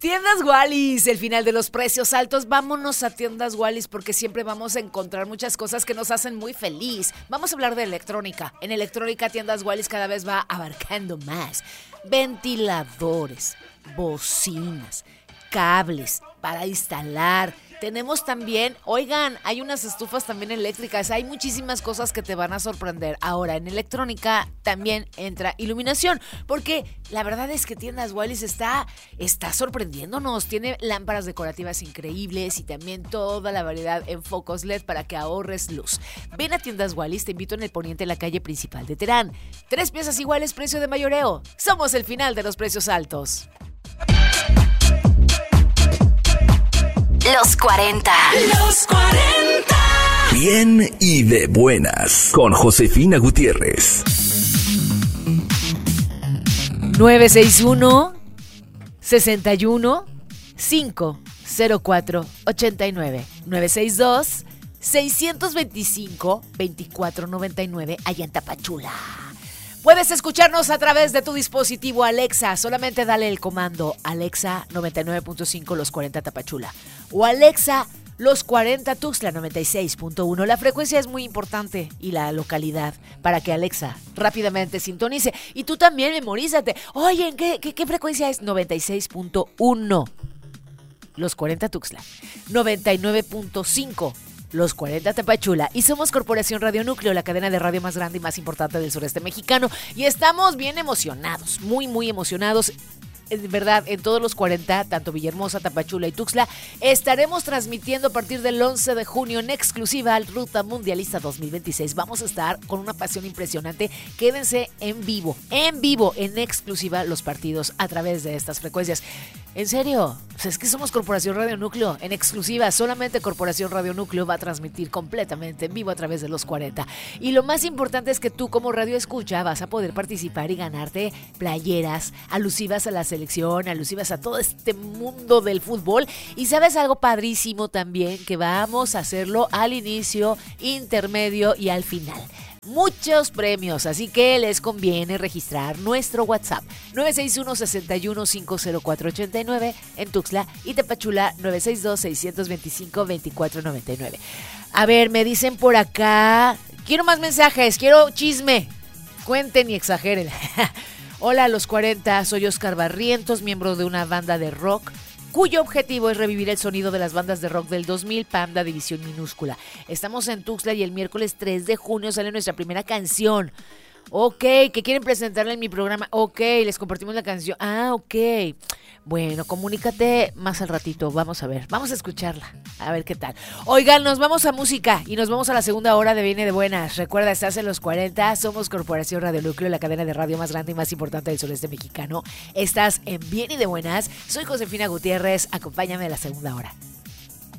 Tiendas Wallis, el final de los precios altos. Vámonos a Tiendas Wallis porque siempre vamos a encontrar muchas cosas que nos hacen muy feliz. Vamos a hablar de electrónica. En electrónica, Tiendas Wallis cada vez va abarcando más. Ventiladores, bocinas, cables para instalar. Tenemos también, oigan, hay unas estufas también eléctricas, hay muchísimas cosas que te van a sorprender. Ahora, en electrónica también entra iluminación, porque la verdad es que Tiendas Wallis está sorprendiéndonos. Tiene lámparas decorativas increíbles y también toda la variedad en focos LED para que ahorres luz. Ven a Tiendas Wallis, te invito en el poniente en la calle principal de Terán. 3 piezas iguales, precio de mayoreo. Somos el final de los precios altos. Los 40. Los 40. Bien y de buenas. Con Josefina Gutiérrez. 961 61 504 89 962 625 2499 allá en Tapachula. Puedes escucharnos a través de tu dispositivo Alexa. Solamente dale el comando Alexa 99.5 Los 40 Tapachula o Alexa Los 40 Tuxtla 96.1. La frecuencia es muy importante y la localidad para que Alexa rápidamente sintonice. Y tú también memorízate. Oye, ¿en qué frecuencia es? 96.1 Los 40 Tuxtla, 99.5 Los 40 Tapachula, y somos Corporación Radio Núcleo, la cadena de radio más grande y más importante del sureste mexicano, y estamos bien emocionados, muy muy emocionados. En verdad, en todos los 40, tanto Villahermosa, Tapachula y Tuxtla, estaremos transmitiendo a partir del 11 de junio en exclusiva al Ruta Mundialista 2026. Vamos a estar con una pasión impresionante. Quédense en vivo, en exclusiva los partidos a través de estas frecuencias. En serio, es que somos Corporación Radio Núcleo, en exclusiva, solamente Corporación Radio Núcleo va a transmitir completamente en vivo a través de los 40. Y lo más importante es que tú como radio escucha vas a poder participar y ganarte playeras alusivas a la selección, alusivas a todo este mundo del fútbol. Y sabes algo padrísimo también, que vamos a hacerlo al inicio, intermedio y al final. Muchos premios, así que les conviene registrar nuestro WhatsApp 961-61-50489 en Tuxtla y Tapachula 962-625-2499. A ver, me dicen por acá, quiero más mensajes, quiero chisme, cuenten y exageren. Hola a los 40, soy Oscar Barrientos, miembro de una banda de rock cuyo objetivo es revivir el sonido de las bandas de rock del 2000, Panda División Minúscula. Estamos en Tuxtla y el miércoles 3 de junio sale nuestra primera canción. Ok, que quieren presentarla en mi programa. Ok, les compartimos la canción. Ah, ok. Bueno, comunícate más al ratito. Vamos a ver, vamos a escucharla. A ver qué tal. Oigan, nos vamos a música y nos vamos a la segunda hora de Bien y de Buenas. Recuerda, estás en los 40. Somos Corporación Radio Núcleo, la cadena de radio más grande y más importante del sureste mexicano. Estás en Bien y de Buenas. Soy Josefina Gutiérrez. Acompáñame a la segunda hora.